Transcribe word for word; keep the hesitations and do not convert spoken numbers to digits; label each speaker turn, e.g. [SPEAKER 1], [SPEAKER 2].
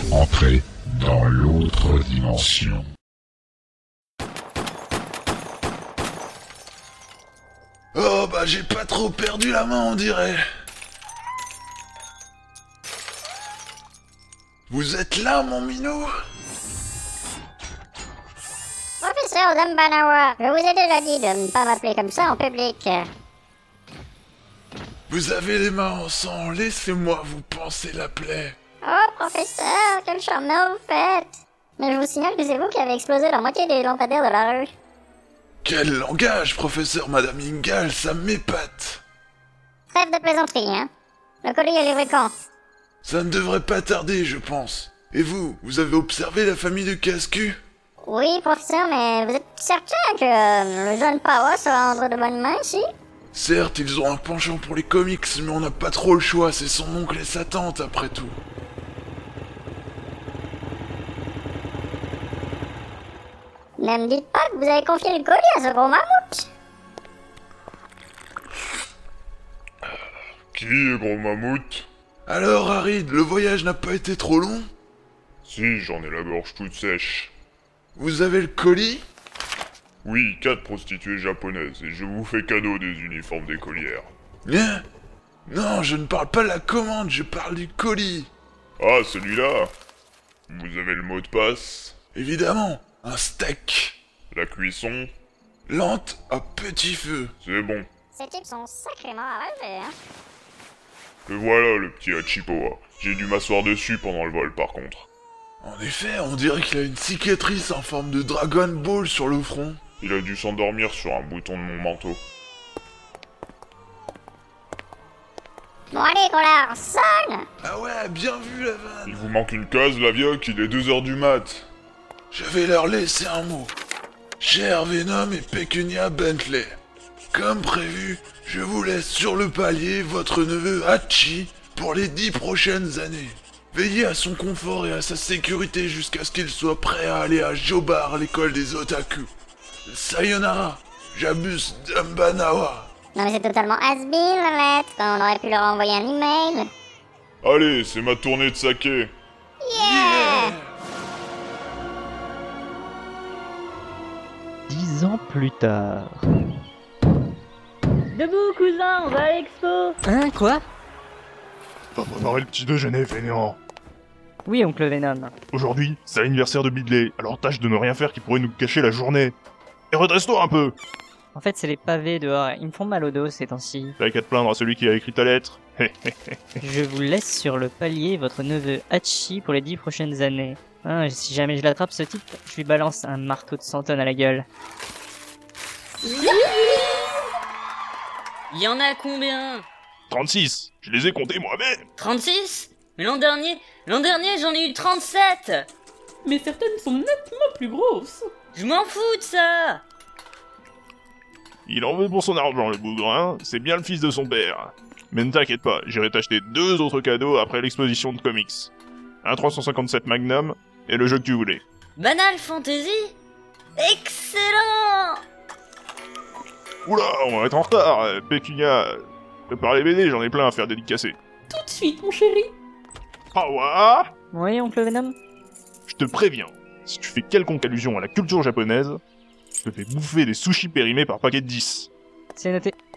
[SPEAKER 1] Entrez dans l'autre dimension.
[SPEAKER 2] Oh bah j'ai pas trop perdu la main on dirait. Vous êtes là mon minou?
[SPEAKER 3] Professeur Dumbanawa, je vous ai déjà dit de ne pas m'appeler comme ça en public.
[SPEAKER 2] Vous avez les mains en sang, laissez-moi vous panser la plaie.
[SPEAKER 3] Oh professeur, quel charmeur vous faites! Mais je vous signale que c'est vous qui avez explosé la moitié des lampadaires de la rue.
[SPEAKER 2] Quel langage, professeur Madame Ingal, ça m'épate.
[SPEAKER 3] Trêve de plaisanterie, hein? Le colis est livré quand?
[SPEAKER 2] Ça ne devrait pas tarder, je pense. Et vous, vous avez observé la famille de Casse-Cul?
[SPEAKER 3] Oui, professeur, mais vous êtes certain que euh, le jeune Pawa sera entre de bonnes mains ici?
[SPEAKER 2] Certes, ils ont un penchant pour les comics, mais on n'a pas trop le choix, c'est son oncle et sa tante, après tout.
[SPEAKER 3] Ne me dites pas que vous avez confié le colis à ce gros mammouth!
[SPEAKER 4] Qui est gros mammouth?
[SPEAKER 2] Alors, Harid, le voyage n'a pas été trop long?
[SPEAKER 4] Si, j'en ai la gorge toute sèche.
[SPEAKER 2] Vous avez le colis?
[SPEAKER 4] Oui, quatre prostituées japonaises, et je vous fais cadeau des uniformes d'écolières.
[SPEAKER 2] Hein? Non, je ne parle pas de la commande, je parle du colis.
[SPEAKER 4] Ah, celui-là? Vous avez le mot de passe?
[SPEAKER 2] Évidemment, un steak.
[SPEAKER 4] La cuisson?
[SPEAKER 2] Lente à petit feu.
[SPEAKER 4] C'est bon.
[SPEAKER 3] Ces types sont sacrément à relever, hein?
[SPEAKER 4] Le voilà, le petit Hachipoa. J'ai dû m'asseoir dessus pendant le vol, par contre.
[SPEAKER 2] En effet, on dirait qu'il a une cicatrice en forme de Dragon Ball sur le front.
[SPEAKER 4] Il a dû s'endormir sur un bouton de mon manteau.
[SPEAKER 3] Bon allez, Collard, sonne!
[SPEAKER 2] Ah ouais, bien vu la vanne.
[SPEAKER 4] Il vous manque une case, la vieille, il est deux heures du mat.
[SPEAKER 2] Je vais leur laisser un mot. Cher Venom et Pecunia Bentley, comme prévu, je vous laisse sur le palier votre neveu Hachi pour les dix prochaines années. Veillez à son confort et à sa sécurité jusqu'à ce qu'il soit prêt à aller à Jobar, l'école des otaku. Sayonara, j'abuse Dumbanawa.
[SPEAKER 3] Non mais c'est totalement has-been la lettre, on aurait pu leur envoyer un email.
[SPEAKER 4] Allez, c'est ma tournée de saké.
[SPEAKER 3] Yeah!
[SPEAKER 5] Dix ans plus tard.
[SPEAKER 6] Debout, cousin, on va à l'expo.
[SPEAKER 5] Hein, quoi?
[SPEAKER 7] Va préparer le petit déjeuner, fainéant.
[SPEAKER 5] Oui, oncle Venom.
[SPEAKER 7] Aujourd'hui, c'est l'anniversaire de Bidley, alors tâche de ne rien faire qui pourrait nous cacher la journée. Et redresse-toi un peu!
[SPEAKER 5] En fait, c'est les pavés dehors, ils me font mal au dos ces temps-ci.
[SPEAKER 7] T'as qu'à te plaindre à celui qui a écrit ta lettre.
[SPEAKER 5] Je vous laisse sur le palier votre neveu Hachi pour les dix prochaines années. Hein, si jamais je l'attrape ce type, je lui balance un marteau de cent tonnes à la gueule.
[SPEAKER 6] Il y en a combien?
[SPEAKER 7] trente-six, je les ai comptés moi-même.
[SPEAKER 6] trente-six? Mais l'an dernier, l'an dernier j'en ai eu trente-sept.
[SPEAKER 8] Mais certaines sont nettement plus grosses.
[SPEAKER 6] Je m'en fous de ça.
[SPEAKER 7] Il en veut pour son argent, le bougrin, c'est bien le fils de son père. Mais ne t'inquiète pas, j'irai t'acheter deux autres cadeaux après l'exposition de comics. Un trois cent cinquante-sept Magnum, et le jeu que tu voulais.
[SPEAKER 6] Banal Fantasy? Excellent!
[SPEAKER 7] Oula, on va être en retard, euh, Pécunia. Prépare les B D, j'en ai plein à faire dédicacer.
[SPEAKER 8] Tout de suite, mon chéri.
[SPEAKER 7] Ah ouais?
[SPEAKER 5] Oui, oncle Venom?
[SPEAKER 7] Je te préviens, si tu fais quelconque allusion à la culture japonaise, je te fais bouffer des sushis périmés par paquet de dix.
[SPEAKER 5] C'est noté.